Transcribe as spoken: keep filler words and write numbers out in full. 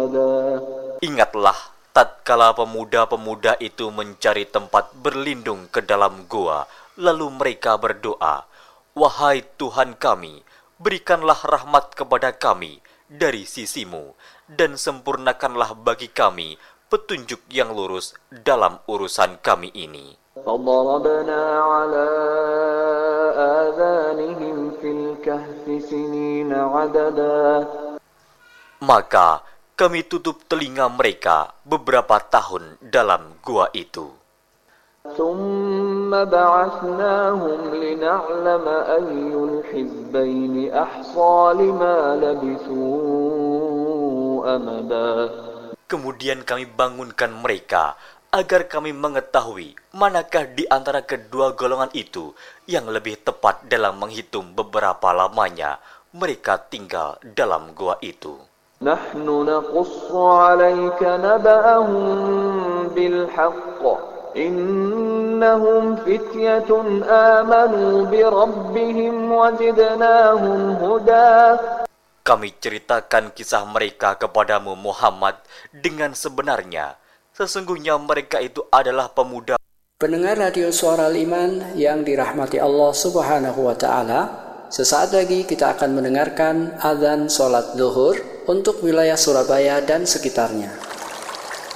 رصدا. Ingatlah tatkala pemuda-pemuda itu mencari tempat berlindung ke dalam gua, lalu mereka berdoa, "Wahai Tuhan kami, berikanlah rahmat kepada kami dari sisimu, dan sempurnakanlah bagi kami petunjuk yang lurus dalam urusan kami ini." فضربنا على آذانهم في الكهف سنين عددا. Maka kami tutup telinga mereka beberapa tahun dalam gua itu. ثم بعثناهم لنعلم أي الحزبين أحصى لما لبثوا أمدا. Kemudian kami bangunkan mereka agar kami mengetahui manakah di antara kedua golongan itu yang lebih tepat dalam menghitung beberapa lamanya mereka tinggal dalam gua itu. نحن نقص عليك نبأهم بالحق إنهم فتية آمنوا بربهم وزدناهم هدى. Kami ceritakan kisah mereka kepadamu Muhammad dengan sebenarnya. Sesungguhnya mereka itu adalah pemuda. Pendengar radio Suara Al-Iman yang dirahmati Allah Subhanahu wa Ta'ala, sesaat lagi kita akan mendengarkan adzan sholat zuhur untuk wilayah Surabaya dan sekitarnya.